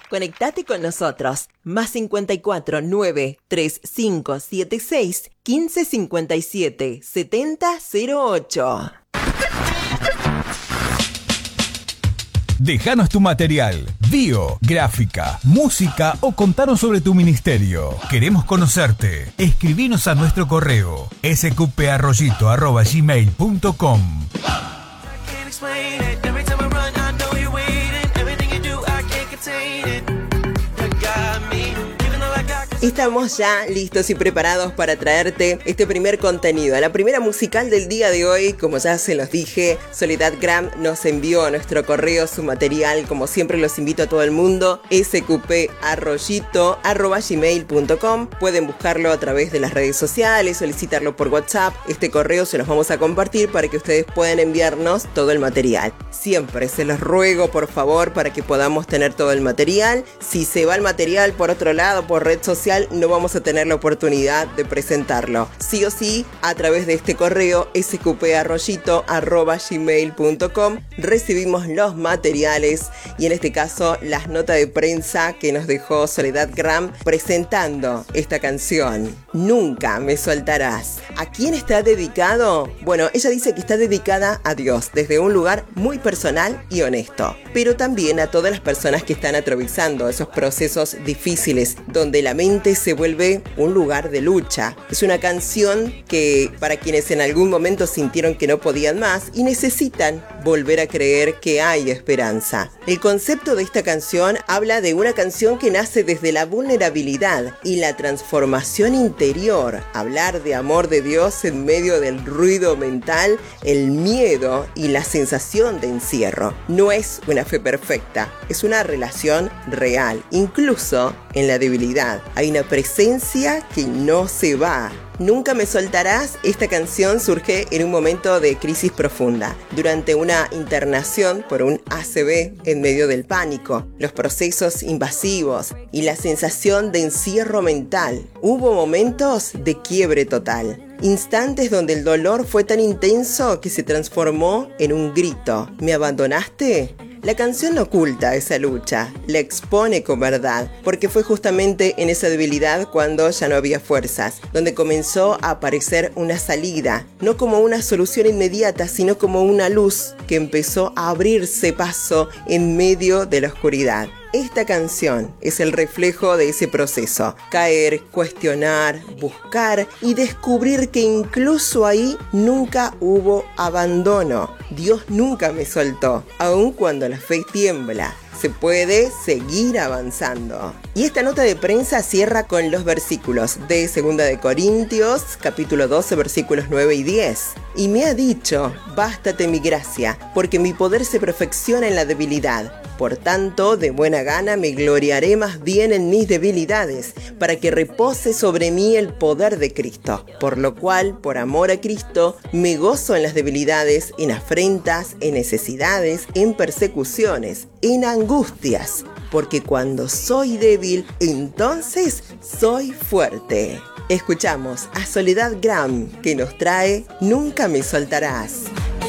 Conectate con nosotros. Más 54 9 3576 1557 7008. Déjanos tu material, bio, gráfica, música o contanos sobre tu ministerio. Queremos conocerte. Escribinos a nuestro correo sqparroyito@gmail.com. Estamos ya listos y preparados para traerte este primer contenido. La primera musical del día de hoy, como ya se los dije, Soledad Gram nos envió a nuestro correo su material. Como siempre los invito a todo el mundo, sqparroyito@gmail.com. Pueden buscarlo a través de las redes sociales, solicitarlo por WhatsApp. Este correo se los vamos a compartir para que ustedes puedan enviarnos todo el material. Siempre se los ruego, por favor, para que podamos tener todo el material. Si se va el material por otro lado, por red social, no vamos a tener la oportunidad de presentarlo. Sí o sí, a través de este correo sqparroyito@gmail.com recibimos los materiales y en este caso las notas de prensa que nos dejó Soledad Gram presentando esta canción, Nunca me soltarás. ¿A quién está dedicado? Bueno, ella dice que está dedicada a Dios desde un lugar muy personal y honesto, pero también a todas las personas que están atravesando esos procesos difíciles donde la mente se vuelve un lugar de lucha. Es una canción que para quienes en algún momento sintieron que no podían más y necesitan volver a creer que hay esperanza. El concepto de esta canción habla de una canción que nace desde la vulnerabilidad y la transformación interior. Hablar de amor de Dios en medio del ruido mental, el miedo y la sensación de encierro. No es una fe perfecta, es una relación real, incluso en la debilidad. Hay una presencia que no se va. Nunca me soltarás. Esta canción surge en un momento de crisis profunda, durante una internación por un ACV en medio del pánico, los procesos invasivos y la sensación de encierro mental. Hubo momentos de quiebre total, instantes donde el dolor fue tan intenso que se transformó en un grito. ¿Me abandonaste? La canción no oculta esa lucha, la expone con verdad, porque fue justamente en esa debilidad cuando ya no había fuerzas, donde comenzó a aparecer una salida, no como una solución inmediata, sino como una luz que empezó a abrirse paso en medio de la oscuridad. Esta canción es el reflejo de ese proceso. Caer, cuestionar, buscar y descubrir que incluso ahí nunca hubo abandono. Dios nunca me soltó, aun cuando la fe tiembla. Se puede seguir avanzando. Y esta nota de prensa cierra con los versículos de 2 de Corintios, capítulo 12, versículos 9 y 10. Y me ha dicho, bástate mi gracia, porque mi poder se perfecciona en la debilidad. Por tanto, de buena gana me gloriaré más bien en mis debilidades, para que repose sobre mí el poder de Cristo. Por lo cual, por amor a Cristo, me gozo en las debilidades, en afrentas, en necesidades, en persecuciones, en angustias, porque cuando soy débil, entonces soy fuerte. Escuchamos a Soledad Gram, que nos trae Nunca me soltarás.